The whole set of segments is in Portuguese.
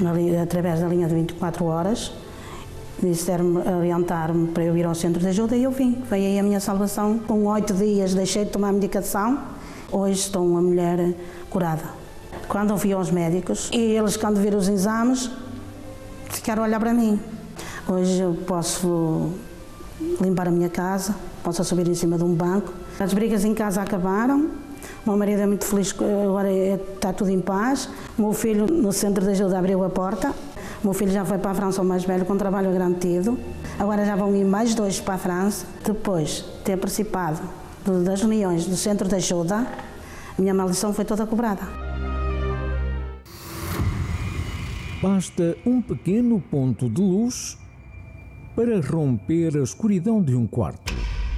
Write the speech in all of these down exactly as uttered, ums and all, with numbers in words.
na linha, através da linha de vinte e quatro horas, disseram-me, orientaram-me para eu ir ao centro de ajuda e eu vim. Veio aí a minha salvação. Com oito dias deixei de tomar medicação, hoje estou uma mulher curada. Quando eu fui aos médicos, e eles, quando viram os exames, ficaram a olhar para mim. Hoje eu posso limpar a minha casa, posso subir em cima de um banco. As brigas em casa acabaram, o meu marido é muito feliz, agora está tudo em paz. O meu filho, no centro de ajuda, abriu a porta. O meu filho já foi para a França, o mais velho, com trabalho garantido. Agora já vão ir mais dois para a França. Depois de ter participado das reuniões do centro de ajuda, a minha maldição foi toda cobrada. Basta um pequeno ponto de luz para romper a escuridão de um quarto.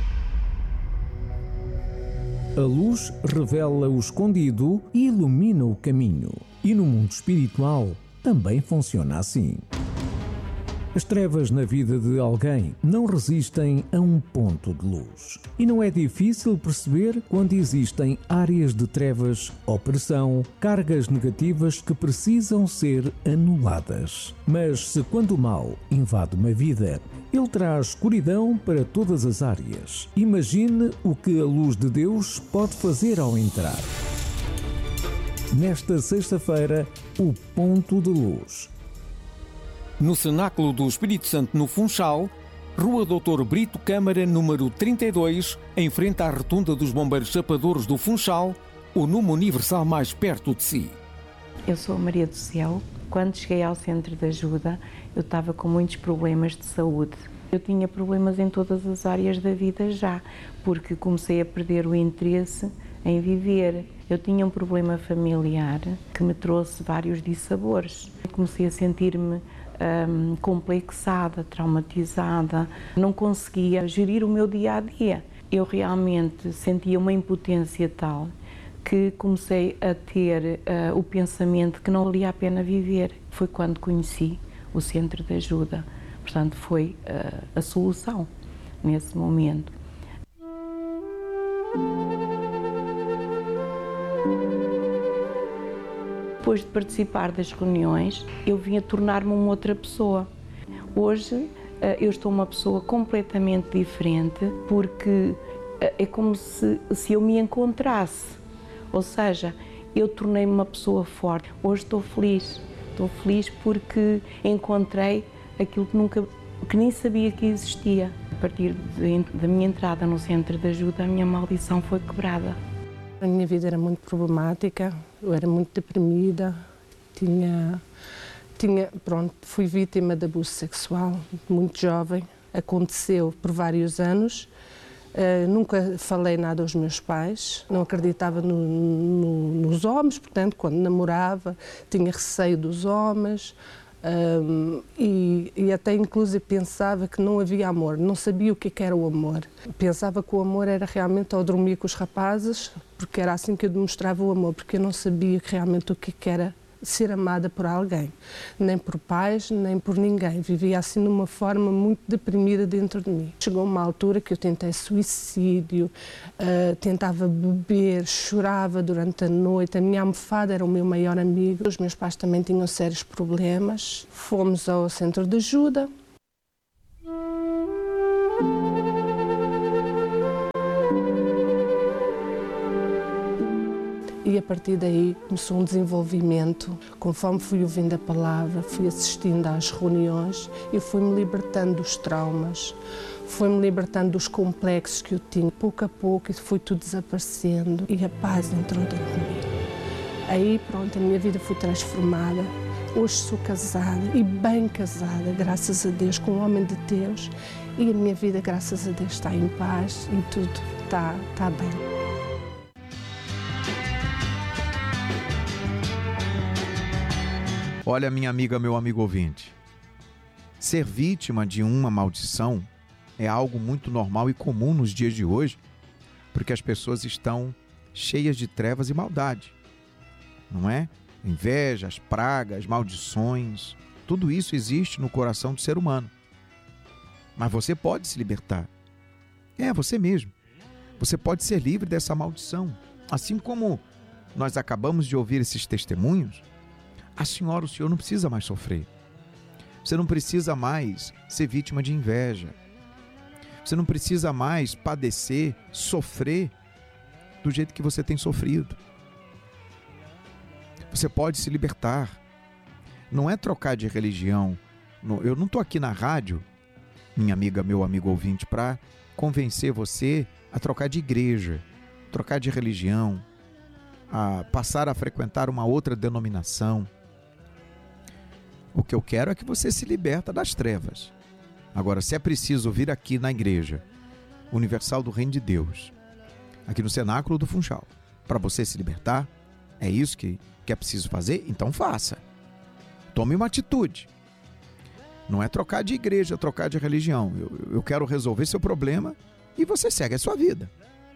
A luz revela o escondido e ilumina o caminho. E no mundo espiritual também funciona assim. As trevas na vida de alguém não resistem a um ponto de luz. E não é difícil perceber quando existem áreas de trevas, opressão, cargas negativas que precisam ser anuladas. Mas se quando o mal invade uma vida, ele traz escuridão para todas as áreas. Imagine o que a luz de Deus pode fazer ao entrar. Nesta sexta-feira, o ponto de luz. No Cenáculo do Espírito Santo, no Funchal, Rua doutor Brito Câmara, número trinta e dois, em frente à Rotunda dos Bombeiros Chapadores do Funchal, o número universal mais perto de si. Eu sou a Maria do Céu. Quando cheguei ao centro de ajuda, eu estava com muitos problemas de saúde. Eu tinha problemas em todas as áreas da vida já, porque comecei a perder o interesse em viver. Eu tinha um problema familiar que me trouxe vários dissabores. Comecei a sentir-me hum, complexada, traumatizada, não conseguia gerir o meu dia-a-dia. Eu realmente sentia uma impotência tal que comecei a ter uh, o pensamento que não valia a pena viver. Foi quando conheci o centro de ajuda. Portanto, foi uh, a solução nesse momento. Depois de participar das reuniões, eu vim a tornar-me uma outra pessoa. Hoje eu estou uma pessoa completamente diferente, porque é como se, se eu me encontrasse. Ou seja, eu tornei-me uma pessoa forte. Hoje estou feliz. Estou feliz porque encontrei aquilo que, nunca, que nem sabia que existia. A partir de, da minha entrada no centro de ajuda, a minha maldição foi quebrada. A minha vida era muito problemática, eu era muito deprimida, tinha, tinha, pronto, fui vítima de abuso sexual, muito jovem, aconteceu por vários anos, uh, nunca falei nada aos meus pais, não acreditava no, no, nos homens, portanto, quando namorava, tinha receio dos homens, Um, e, e até inclusive pensava que não havia amor, não sabia o que era o amor. Pensava que o amor era realmente ao dormir com os rapazes, porque era assim que eu demonstrava o amor, porque eu não sabia realmente o que era ser amada por alguém, nem por pais, nem por ninguém. Vivia assim numa forma muito deprimida dentro de mim. Chegou uma altura que eu tentei suicídio, uh, tentava beber, chorava durante a noite. A minha almofada era o meu maior amigo. Os meus pais também tinham sérios problemas. Fomos ao centro de ajuda. E a partir daí começou um desenvolvimento. Conforme fui ouvindo a palavra, fui assistindo às reuniões e fui-me libertando dos traumas, fui-me libertando dos complexos que eu tinha. Pouco a pouco isso foi tudo desaparecendo e a paz entrou dentro de mim. Aí pronto, a minha vida foi transformada. Hoje sou casada e bem casada, graças a Deus, com um homem de Deus. E a minha vida, graças a Deus, está em paz e tudo está, está bem. Olha, minha amiga, meu amigo ouvinte, ser vítima de uma maldição é algo muito normal e comum nos dias de hoje, porque as pessoas estão cheias de trevas e maldade, não é? Invejas, pragas, maldições, tudo isso existe no coração do ser humano. Mas você pode se libertar. É, você mesmo. Você pode ser livre dessa maldição. Assim como nós acabamos de ouvir esses testemunhos, A senhora, o senhor não precisa mais sofrer. Você não precisa mais ser vítima de inveja. Você não precisa mais padecer, sofrer do jeito que você tem sofrido. Você pode se libertar. Não é trocar de religião. Eu não estou aqui na rádio, minha amiga, meu amigo ouvinte, para convencer você a trocar de igreja, trocar de religião, a passar a frequentar uma outra denominação. O que eu quero é que você se liberta das trevas. Agora, se é preciso vir aqui na Igreja Universal do Reino de Deus, aqui no Cenáculo do Funchal, para você se libertar, é isso que, que é preciso fazer? Então faça. Tome uma atitude. Não é trocar de igreja, trocar de religião. Eu, eu quero resolver seu problema e você segue a sua vida.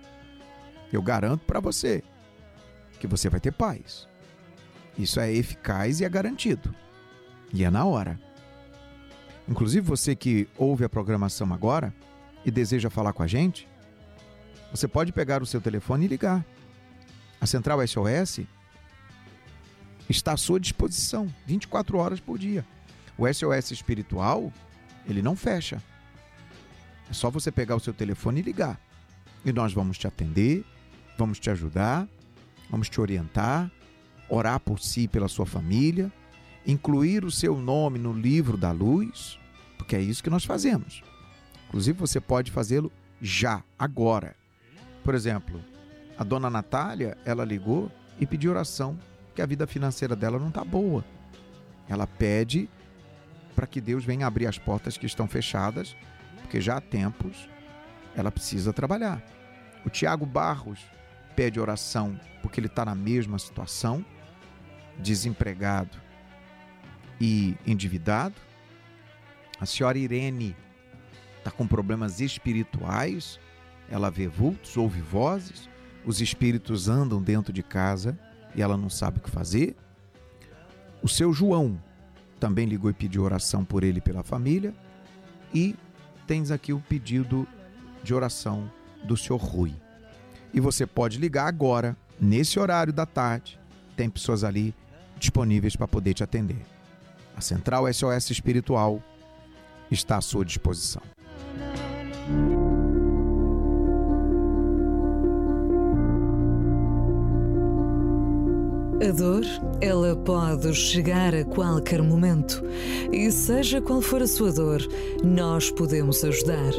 Eu garanto para você que você vai ter paz. Isso é eficaz e é garantido. E é na hora. Inclusive você que ouve a programação agora e deseja falar com a gente, você pode pegar o seu telefone e ligar. A Central S O S está à sua disposição, vinte e quatro horas por dia. O S O S espiritual, ele não fecha. É só você pegar o seu telefone e ligar. E nós vamos te atender, vamos te ajudar, vamos te orientar, orar por si e pela sua família, incluir o seu nome no livro da luz, porque é isso que nós fazemos. Inclusive você pode fazê-lo já, agora. Por exemplo, a dona Natália, ela ligou e pediu oração, que a vida financeira dela não está boa. Ela pede para que Deus venha abrir as portas que estão fechadas, porque já há tempos ela precisa trabalhar. O Tiago Barros pede oração porque ele está na mesma situação, desempregado e endividado. A senhora Irene está com problemas espirituais, ela vê vultos, ouve vozes, os espíritos andam dentro de casa e ela não sabe o que fazer. O seu João também ligou e pediu oração por ele e pela família. E tens aqui o pedido de oração do senhor Rui. E você pode ligar agora, nesse horário da tarde, tem pessoas ali disponíveis para poder te atender. A Central S O S Espiritual está à sua disposição. A dor, ela pode chegar a qualquer momento. E seja qual for a sua dor, nós podemos ajudar.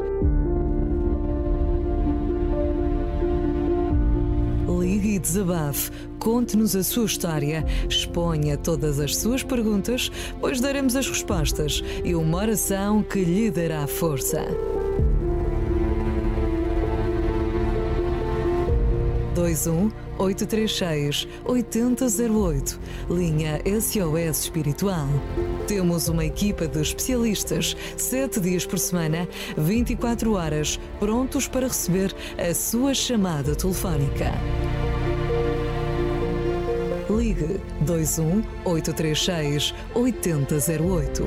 Ligue e desabafe, conte-nos a sua história, exponha todas as suas perguntas, pois daremos as respostas e uma oração que lhe dará força. dois um oito três seis oito zero zero oito, linha S O S Espiritual. Temos uma equipa de especialistas, sete dias por semana, vinte e quatro horas, prontos para receber a sua chamada telefónica. Ligue dois um oito três seis oito zero zero oito.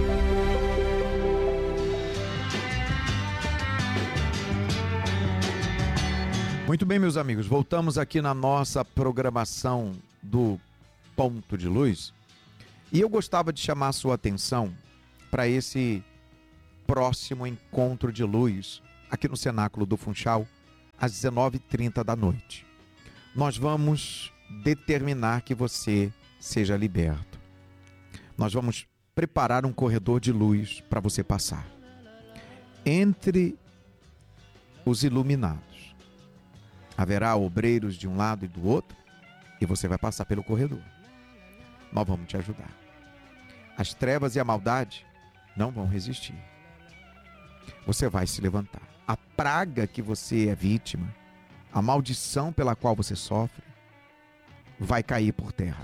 Muito bem, meus amigos, voltamos aqui na nossa programação do Ponto de Luz e eu gostava de chamar a sua atenção para esse próximo encontro de luz aqui no Cenáculo do Funchal às dezenove e trinta da noite. Nós vamos determinar que você seja liberto. Nós vamos preparar um corredor de luz para você passar entre os iluminados. Haverá obreiros de um lado e do outro e você vai passar pelo corredor. Nós vamos te ajudar. As trevas e a maldade não vão resistir. Você vai se levantar. A praga que você é vítima, a maldição pela qual você sofre, vai cair por terra.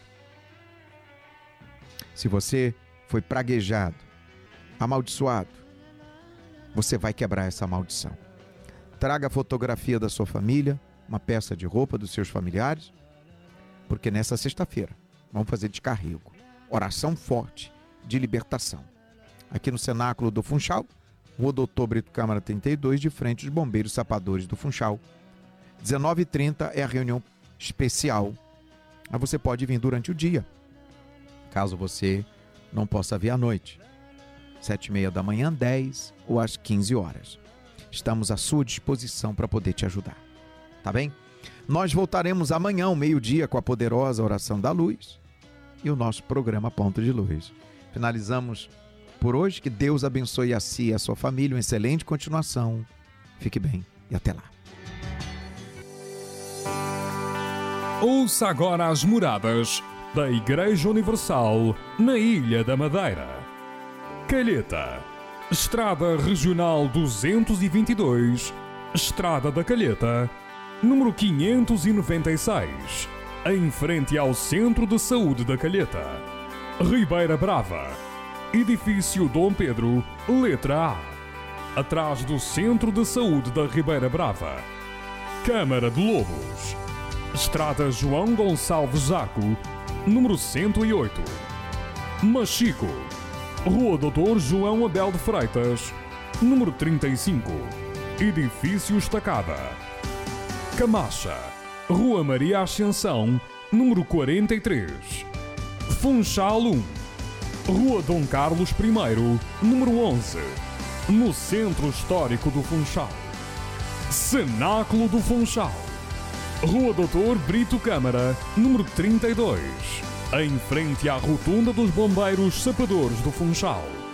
Se você foi praguejado, amaldiçoado, você vai quebrar essa maldição. Traga a fotografia da sua família, uma peça de roupa dos seus familiares, porque nessa sexta-feira vamos fazer descarrego, oração forte de libertação. Aqui no Cenáculo do Funchal, Rua Doutor Brito Câmara trinta e dois, de frente aos Bombeiros Sapadores do Funchal. dezenove e trinta é a reunião especial. Mas você pode vir durante o dia. caso você não possa vir à noite. Sete e meia da manhã, dez ou às quinze horas. Estamos à sua disposição para poder te ajudar. Tá bem? Nós voltaremos amanhã ao meio-dia com a poderosa oração da luz e o nosso programa Ponto de Luz. Finalizamos por hoje. Que Deus abençoe a si e a sua família. Uma excelente continuação. Fique bem e até lá. Ouça agora as moradas da Igreja Universal na Ilha da Madeira. Calheta, Estrada Regional duzentos e vinte e dois, Estrada da Calheta, número quinhentos e noventa e seis, em frente ao Centro de Saúde da Calheta. Ribeira Brava, Edifício Dom Pedro, letra A, atrás do Centro de Saúde da Ribeira Brava. Câmara de Lobos, Estrada João Gonçalves Zaco, número cento e oito. Machico, Rua doutor João Abel de Freitas, número trinta e cinco, Edifício Estacada. Camacha, Rua Maria Ascensão, número quarenta e três. Funchal um, Rua Dom Carlos I, número onze, no Centro Histórico do Funchal. Cenáculo do Funchal, Rua doutor Brito Câmara, número trinta e dois, em frente à Rotunda dos Bombeiros Sapadores do Funchal.